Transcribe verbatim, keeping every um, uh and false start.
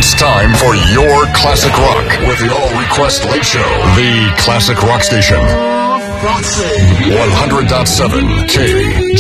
It's time for your classic rock with the All Request Late Show. The Classic Rock Station. one hundred point seven K